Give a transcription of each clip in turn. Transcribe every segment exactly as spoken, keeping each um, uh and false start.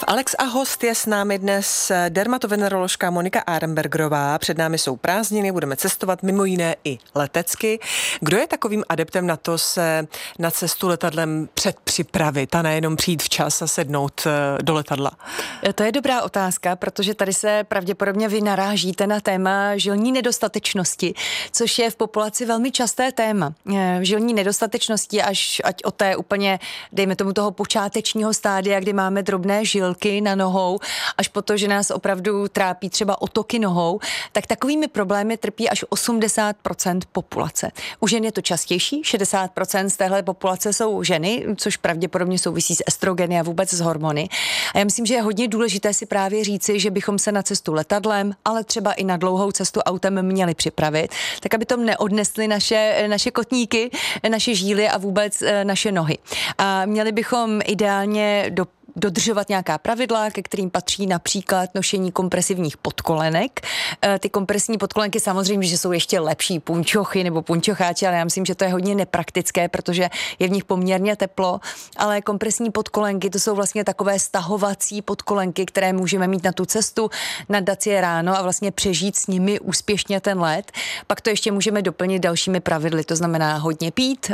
Alex a host je s námi dnes dermatoveneroložka Monika Arenbergerová. Před námi jsou prázdniny, budeme cestovat mimo jiné i letecky. Kdo je takovým adeptem na to se na cestu letadlem předpřipravit a nejenom přijít včas a sednout do letadla? To je dobrá otázka, protože tady se pravděpodobně vy narážíte na téma žilní nedostatečnosti, což je v populaci velmi časté téma. Žilní nedostatečnosti až ať o té úplně, dejme tomu toho počátečního stádia, kdy máme drobné žilky na nohou, až po to, že nás opravdu trápí třeba otoky nohou, tak takovými problémy trpí až osmdesát procent populace. U žen je to častější, šedesát procent z téhle populace jsou ženy, což pravděpodobně souvisí s estrogeny a vůbec s hormony. A já myslím, že je hodně důležité si právě říci, že bychom se na cestu letadlem, ale třeba i na dlouhou cestu autem měli připravit, tak aby tom neodnesly naše, naše kotníky, naše žíly a vůbec naše nohy. A měli bychom ideálně do dodržovat nějaká pravidla, ke kterým patří například nošení kompresivních podkolenek. Ty kompresní podkolenky samozřejmě, že jsou ještě lepší punčochy nebo punčocháče, ale já myslím, že to je hodně nepraktické, protože je v nich poměrně teplo, ale kompresní podkolenky to jsou vlastně takové stahovací podkolenky, které můžeme mít na tu cestu, nadat si je ráno a vlastně přežít s nimi úspěšně ten let. Pak to ještě můžeme doplnit dalšími pravidly, to znamená hodně pít,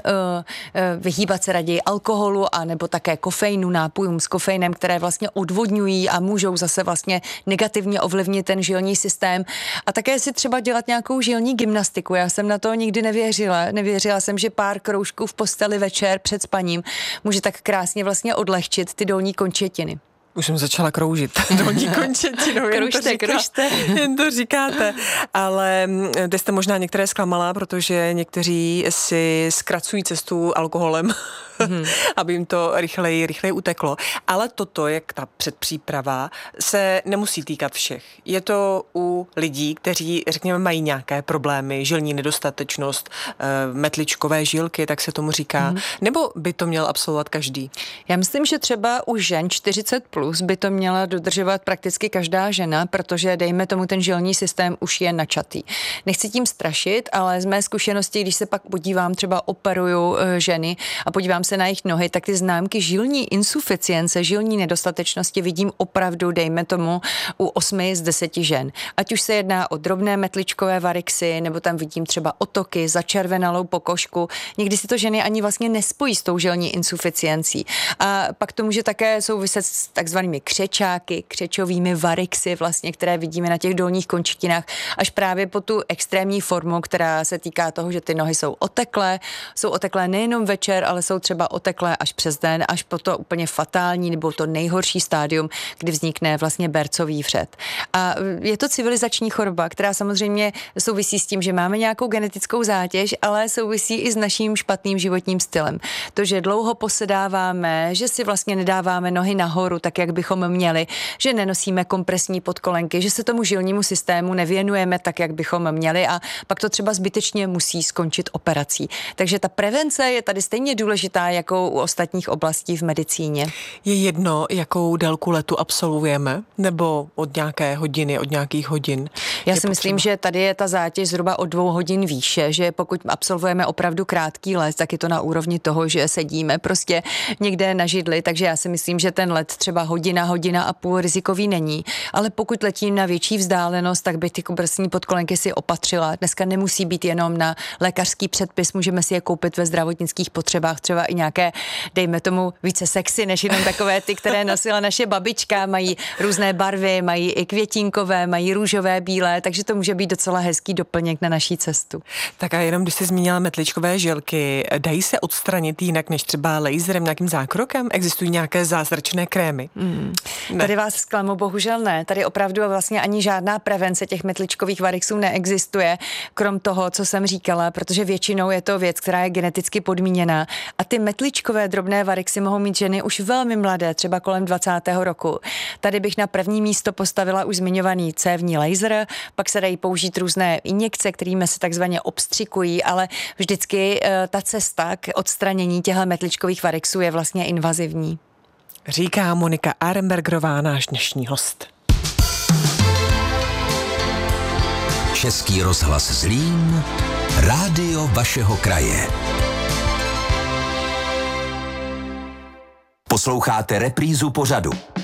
vyhýbat se raději alkoholu a nebo také kofeinu, nápojům s kofeinem, které vlastně odvodňují a můžou zase vlastně negativně ovlivnit ten žilní systém. A také si třeba dělat nějakou žilní gymnastiku. Já jsem na to nikdy nevěřila. Nevěřila jsem, že pár kroužků v posteli večer před spaním může tak krásně vlastně odlehčit ty dolní končetiny. Už jsem začala kroužit dolní končetinou. Kroužte, kroužte. Jen to říkáte. Ale kde jste možná některé zklamala, protože někteří si zkracují cestu alkoholem, hmm. aby jim to rychleji, rychleji uteklo. Ale toto, jak ta předpříprava, se nemusí týkat všech. Je to u lidí, kteří, řekněme, mají nějaké problémy, žilní nedostatečnost, metličkové žilky, tak se tomu říká. Hmm. Nebo by to měl absolvovat každý? Já myslím, že třeba u žen čtyřicet plus by to měla dodržovat prakticky každá žena, protože dejme tomu ten žilní systém už je načatý. Nechci tím strašit, ale z mé zkušenosti, když se pak podívám, třeba operuju ženy a podívám se na jejich nohy, tak ty známky žilní insuficience, žilní nedostatečnosti vidím opravdu, dejme tomu, u osmi z deseti žen. Ať už se jedná o drobné metličkové varixy, nebo tam vidím třeba otoky, začervenalou pokožku. Někdy si to ženy ani vlastně nespojí s tou žilní insuficiencí. A pak to může také souviset s takzvanými křečáky, křečovými varixy, vlastně, které vidíme na těch dolních končetinách, až právě po tu extrémní formu, která se týká toho, že ty nohy jsou oteklé, jsou oteklé nejenom večer, ale jsou třeba oteklé až přes den, až po to úplně fatální nebo to nejhorší stádium, kdy vznikne vlastně bercový vřed. A je to civilizační choroba, která samozřejmě souvisí s tím, že máme nějakou genetickou zátěž, ale souvisí i s naším špatným životním stylem. To, že dlouho posedáváme, že si vlastně nedáváme nohy nahoru, tak jak bychom měli, že nenosíme kompresní podkolenky, že se tomu žilnímu systému nevěnujeme tak, jak bychom měli a pak to třeba zbytečně musí skončit operací. Takže ta prevence je tady stejně důležitá jako u ostatních oblastí v medicíně. Je jedno, jakou délku letu absolvujeme, nebo od nějaké hodiny, od nějakých hodin? Já si myslím, že tady je ta zátěž zhruba od dvou hodin výše, že pokud absolvujeme opravdu krátký let, tak je to na úrovni toho, že sedíme prostě někde na židli, takže já si myslím, že ten let třeba hodina, hodina a půl rizikový není, ale pokud letím na větší vzdálenost, tak by ty kompresní podkolenky si opatřila. Dneska nemusí být jenom na lékařský předpis, můžeme si je koupit ve zdravotnických potřebách, třeba i nějaké, dejme tomu, více sexy, než jenom takové ty, které nosila naše babička, mají různé barvy, mají i květinkové, mají růžové, bílé, takže to může být docela hezký doplněk na naší cestu. Tak a jenom když jsi zmínila metličkové žilky, dají se odstranit jinak než třeba laserem, nějakým zákrokem? Existují nějaké zázračné krémy? Hmm. Tady vás zklamu, bohužel ne. Tady opravdu vlastně ani žádná prevence těch metličkových varixů neexistuje, krom toho, co jsem říkala, protože většinou je to věc, která je geneticky podmíněná. A ty metličkové drobné varixy mohou mít ženy už velmi mladé, třeba kolem dvacátého roku. Tady bych na první místo postavila už zmiňovaný cévní laser, pak se dají použít různé injekce, kterými se takzvaně obstřikují, ale vždycky ta cesta k odstranění těchto metličkových varixů je vlastně invazivní. Říká Monika Arenbergerová, náš dnešní host. Český rozhlas Zlín, rádio vašeho kraje. Posloucháte reprízu pořadu.